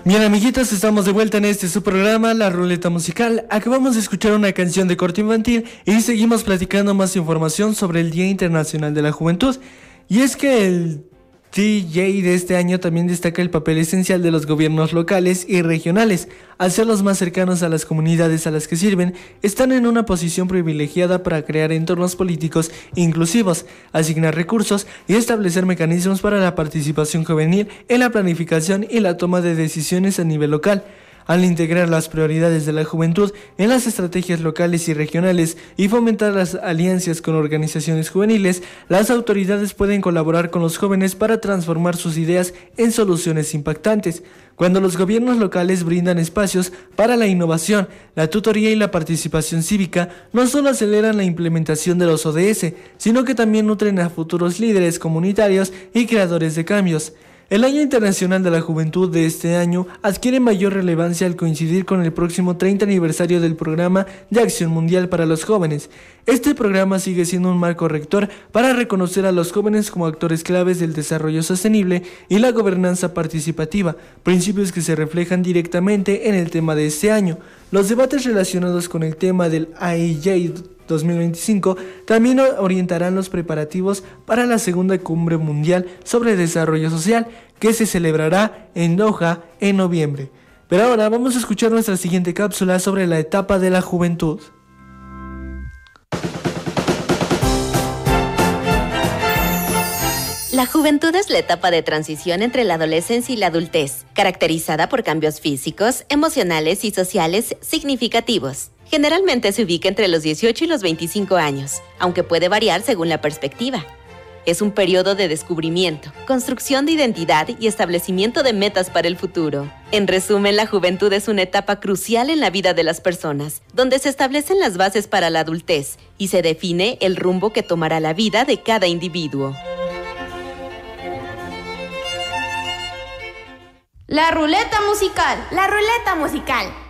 Bien, amiguitos, estamos de vuelta en su programa, La Ruleta Musical. Acabamos de escuchar una canción de corte infantil y seguimos platicando más información sobre el Día Internacional de la Juventud. Y es que el DJ de este año también destaca el papel esencial de los gobiernos locales y regionales. Al ser los más cercanos a las comunidades a las que sirven, están en una posición privilegiada para crear entornos políticos inclusivos, asignar recursos y establecer mecanismos para la participación juvenil en la planificación y la toma de decisiones a nivel local. Al integrar las prioridades de la juventud en las estrategias locales y regionales y fomentar las alianzas con organizaciones juveniles, las autoridades pueden colaborar con los jóvenes para transformar sus ideas en soluciones impactantes. Cuando los gobiernos locales brindan espacios para la innovación, la tutoría y la participación cívica, no solo aceleran la implementación de los ODS, sino que también nutren a futuros líderes comunitarios y creadores de cambios. El Año Internacional de la Juventud de este año adquiere mayor relevancia al coincidir con el próximo 30 aniversario del Programa de Acción Mundial para los Jóvenes. Este programa sigue siendo un marco rector para reconocer a los jóvenes como actores claves del desarrollo sostenible y la gobernanza participativa, principios que se reflejan directamente en el tema de este año. Los debates relacionados con el tema del AIJ 2025 también orientarán los preparativos para la segunda cumbre mundial sobre desarrollo social que se celebrará en Doha en noviembre. Pero ahora vamos a escuchar nuestra siguiente cápsula sobre la etapa de la juventud. La juventud es la etapa de transición entre la adolescencia y la adultez, caracterizada por cambios físicos, emocionales y sociales significativos. Generalmente se ubica entre los 18 y los 25 años, aunque puede variar según la perspectiva. Es un periodo de descubrimiento, construcción de identidad y establecimiento de metas para el futuro. En resumen, la juventud es una etapa crucial en la vida de las personas, donde se establecen las bases para la adultez y se define el rumbo que tomará la vida de cada individuo. La ruleta musical. La ruleta musical.